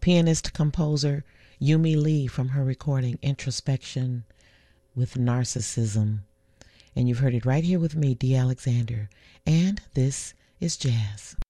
pianist-composer Yumi Lee from her recording Introspection with Narcissism. And you've heard it right here with me, Dee Alexander. And this is Jazz.